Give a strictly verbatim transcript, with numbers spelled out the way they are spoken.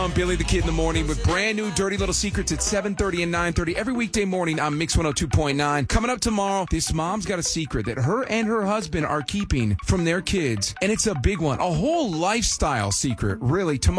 I'm Billy the Kid in the morning with brand new Dirty Little Secrets at seven thirty and nine thirty every weekday morning on Mix one oh two point nine. Coming up tomorrow, this mom's got a secret that her and her husband are keeping from their kids, and it's a big one, a whole lifestyle secret, really. Tomorrow.